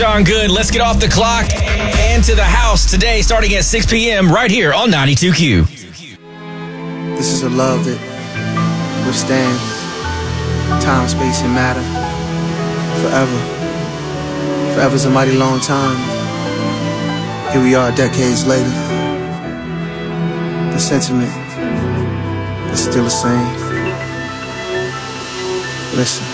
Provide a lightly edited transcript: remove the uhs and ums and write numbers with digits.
Darn good. Let's get off the clock and to the house today, starting at 6 p.m. right here on 92Q. This is a love that withstands time, space, and matter forever. Forever's a mighty long time. Here we are decades later. The sentiment is still the same. Listen.